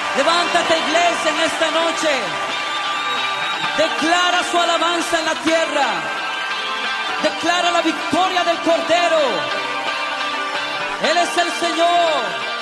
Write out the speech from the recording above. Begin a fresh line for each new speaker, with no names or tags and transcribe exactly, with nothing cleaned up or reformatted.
Levántate, iglesia, en esta noche. Declara su alabanza en la tierra. Declara la victoria del Cordero. Él es el Señor.